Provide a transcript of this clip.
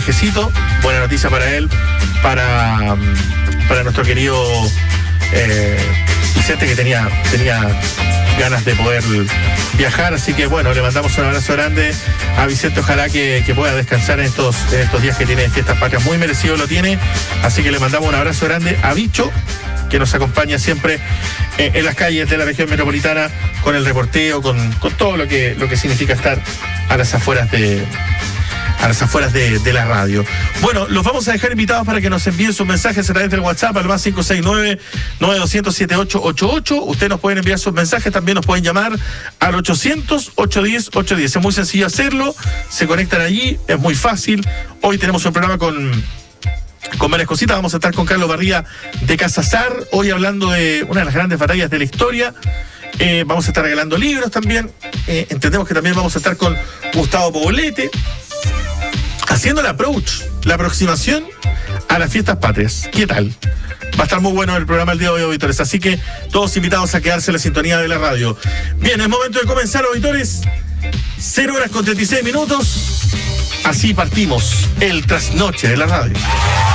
viajecito. Buena noticia para él, para nuestro querido Vicente, que tenía ganas de poder viajar, así que bueno, le mandamos un abrazo grande a Vicente, ojalá que pueda descansar en estos días que tiene de fiestas patrias, muy merecido lo tiene, así que le mandamos un abrazo grande a Bicho, que nos acompaña siempre en las calles de la región metropolitana con el reporteo, con todo lo que significa estar a las afueras de la radio. Bueno, los vamos a dejar invitados para que nos envíen sus mensajes a través del WhatsApp al más 569-9200-7888. Ustedes nos pueden enviar sus mensajes, también nos pueden llamar al 800-810-810. Es muy sencillo hacerlo, se conectan allí, es muy fácil. Hoy tenemos un programa con varias cositas. Vamos a estar con Carlos Barría de Casazar, hoy hablando de una de las grandes batallas de la historia. Vamos a estar regalando libros también. Entendemos que también vamos a estar con Gustavo Poblete, haciendo la aproximación a las fiestas patrias. ¿Qué tal? Va a estar muy bueno el programa el día de hoy, auditores. Así que todos invitados a quedarse en la sintonía de la radio. Bien, es momento de comenzar, auditores. 0:36. Así partimos el trasnoche de la radio.